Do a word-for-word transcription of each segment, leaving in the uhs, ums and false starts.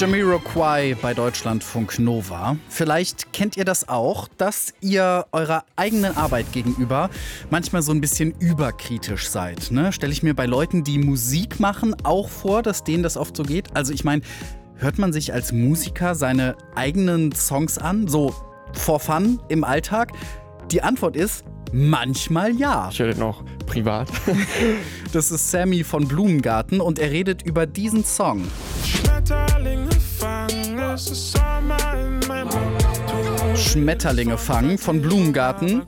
Jamiroquai bei Deutschlandfunk Nova. Vielleicht kennt ihr das auch, dass ihr eurer eigenen Arbeit gegenüber manchmal so ein bisschen überkritisch seid. Ne? Stelle ich mir bei Leuten, die Musik machen, auch vor, dass denen das oft so geht. Also ich meine, hört man sich als Musiker seine eigenen Songs an, so for fun im Alltag? Die Antwort ist manchmal ja. Ich höre den noch privat. Das ist Sammy von Blumengarten und er redet über diesen Song. Schmetterlinge fangen, es ist Sommer in meinem Mund. Schmetterlinge fangen von Blumengarten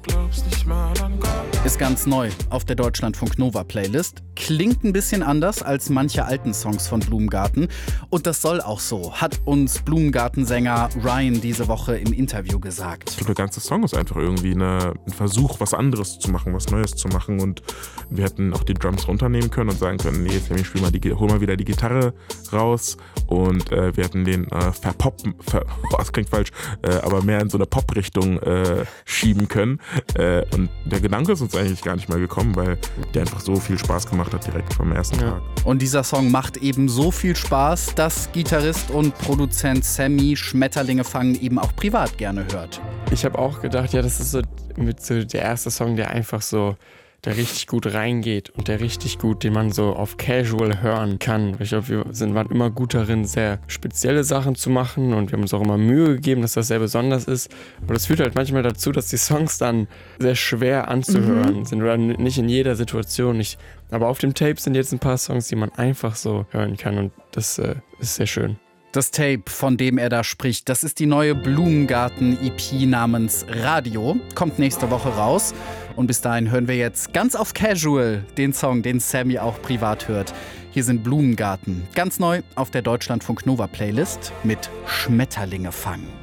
ist ganz neu auf der Deutschlandfunk Nova Playlist. Klingt ein bisschen anders als manche alten Songs von Blumengarten. Und das soll auch so, hat uns Blumengarten-Sänger Ryan diese Woche im Interview gesagt. Ich glaube, der ganze Song ist einfach irgendwie eine, ein Versuch, was anderes zu machen, was Neues zu machen. Und wir hätten auch die Drums runternehmen können und sagen können, nee, jetzt spiel mal die, hol mal wieder die Gitarre raus. Und äh, wir hätten den äh, verpoppen, ver, oh, das klingt falsch, äh, aber mehr in so eine Pop-Richtung äh, schieben können. Äh, und der Gedanke ist uns eigentlich gar nicht mal gekommen, weil der einfach so viel Spaß gemacht hat direkt vom ersten Ja. Tag. Und dieser Song macht eben so viel Spaß, dass Gitarrist und Produzent Sammy Schmetterlinge fangen eben auch privat gerne hört. Ich habe auch gedacht, ja, das ist so, mit so der erste Song, der einfach so, der richtig gut reingeht und der richtig gut, den man so auf Casual hören kann. Ich glaube, wir sind, waren immer gut darin, sehr spezielle Sachen zu machen und wir haben uns auch immer Mühe gegeben, dass das sehr besonders ist. Aber das führt halt manchmal dazu, dass die Songs dann sehr schwer anzuhören mhm. sind oder nicht in jeder Situation. Nicht. Aber auf dem Tape sind jetzt ein paar Songs, die man einfach so hören kann und das äh, ist sehr schön. Das Tape, von dem er da spricht, das ist die neue Blumengarten-E P namens Radio. Kommt nächste Woche raus. Und bis dahin hören wir jetzt ganz auf Casual den Song, den Sammy auch privat hört. Hier sind Blumengarten. Ganz neu auf der Deutschlandfunk Nova Playlist mit Schmetterlinge fangen.